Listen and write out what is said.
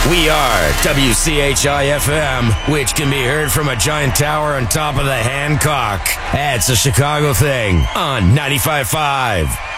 We are WCHI-FM, which can be heard from a giant which can be heard from a giant tower on top of the Hancock. That's a Chicago thing on 95.5.